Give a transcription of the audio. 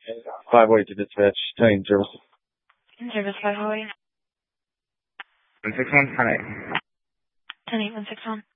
508 to dispatch, 10 service. In service 508. 161, 10-8. 10-8, 161.